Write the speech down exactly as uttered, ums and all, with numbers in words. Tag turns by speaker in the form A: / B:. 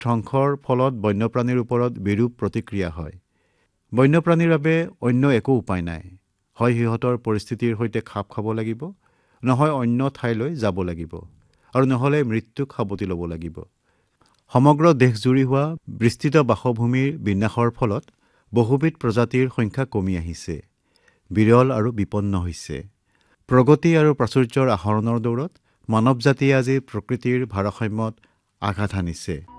A: ধ্বংসৰ ফলত বন্যপ্ৰাণীৰ ওপৰত বিৰূপ প্ৰতিক্ৰিয়া হয়। বন্যপ্ৰাণীৰ বাবে অন্য একো উপায় নাই। হয় সিহঁতৰ পৰিস্থিতিৰ সৈতে খাপ খাব লাগিব, নহয় অন্য ঠাইলৈ যাব লাগিব, আৰু নহ'লে মৃত্যুক সাৱটি ল'ব লাগিব। সমগ্ৰ দেশজুৰি হোৱা বিস্তৃত বাসভূমিৰ বিনাশৰ ফলত বহুবিধ প্ৰজাতিৰ সংখ্যা কমি আহিছে, বিৰল আৰু বিপন্ন হৈছে। প্ৰগতি আৰু প্ৰাচুৰ্যৰ আহৰণৰ দৌৰত মানৱ জাতিয়ে আজি প্ৰকৃতিৰ ভাৰসাম্যত আঘাত হানিছে।